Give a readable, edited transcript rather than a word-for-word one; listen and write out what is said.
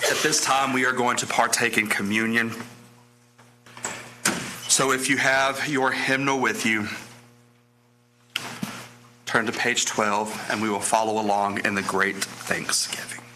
At this time, we are going to partake in communion. So if you have your hymnal with you, turn to page 12, and we will follow along in the Great Thanksgiving.